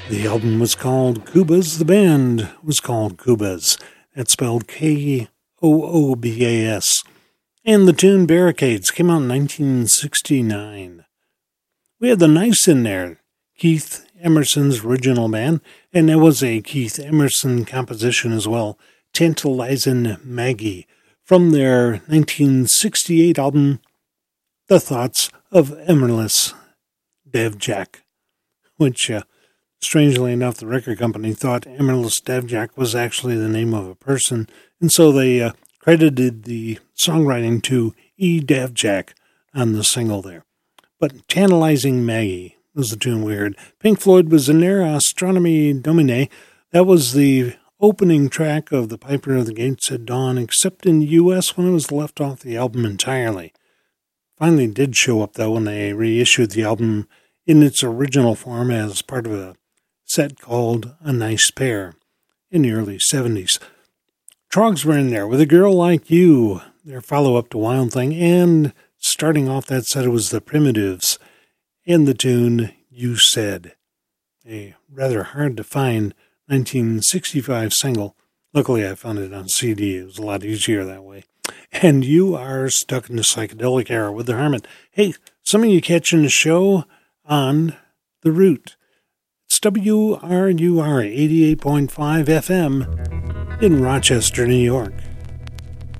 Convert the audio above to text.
The album was called Koobas. The band was called Koobas. That's spelled Koobas. And the tune Barricades came out in 1969. We had the Knives in there, Keith Emerson's original band, and it was a Keith Emerson composition as well, Tantalizin' Maggie, from their 1968 album, The Thoughts of Emerlis Devjak, which, strangely enough, the record company thought Emerlis Devjak was actually the name of a person, and so they credited the songwriting to E. Devjak on the single there. But Tantalizing Maggie was the tune we heard. Pink Floyd was in there, Astronomy Domine. That was the opening track of The Piper of the Gates at Dawn, except in the U.S. when it was left off the album entirely. Finally did show up, though, when they reissued the album in its original form as part of a set called A Nice Pair in the early 70s. Trogs were in there with A Girl Like You, their follow-up to Wild Thing, and starting off that set, it was the Primitives and the tune You Said, a rather hard-to-find 1965 single. Luckily, I found it on CD. It was a lot easier that way. And you are stuck in the psychedelic era with the Hermit. Hey, some of you catching the show on The Root. It's WRUR 88.5 FM in Rochester, New York.